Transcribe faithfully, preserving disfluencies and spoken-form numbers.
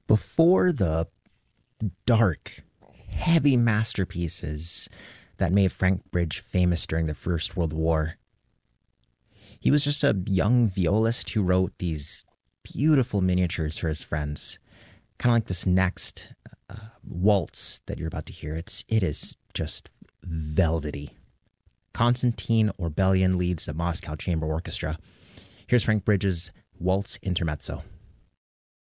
Before the dark, heavy masterpieces that made Frank Bridge famous during the First World War, he was just a young violist who wrote these beautiful miniatures for his friends. Kind of like this next uh, waltz that you're about to hear. It's it is just velvety. Konstantin Orbelian leads the Moscow Chamber Orchestra. Here's Frank Bridge's Waltz Intermezzo.